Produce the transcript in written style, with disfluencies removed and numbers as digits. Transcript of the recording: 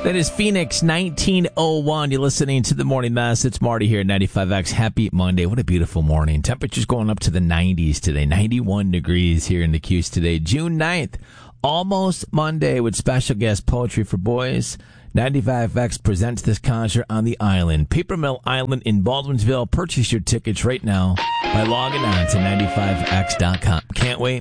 That is Phoenix 1901. You're listening to The Morning Mess. It's Marty here at 95X. Happy Monday. What a beautiful morning. Temperatures going up to the 90s today. 91 degrees here in the Q's today. June 9th. Almost Monday with special guest Poetry for Boys. 95X presents this concert on the island. Paper Mill Island in Baldwinsville. Purchase your tickets right now by logging on to 95x.com. Can't wait.